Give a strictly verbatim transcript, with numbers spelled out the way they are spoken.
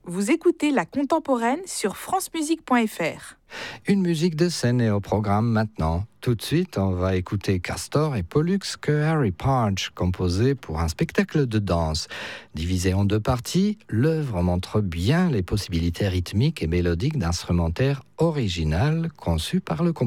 Vous écoutez La Contemporaine sur francemusique point f r. Une musique de scène est au programme maintenant. Tout de suite, on va écouter Castor et Pollux que Harry Parge composé pour un spectacle de danse. Divisé en deux parties, l'œuvre montre bien les possibilités rythmiques et mélodiques d'instrumentaire original conçu par le compositeur.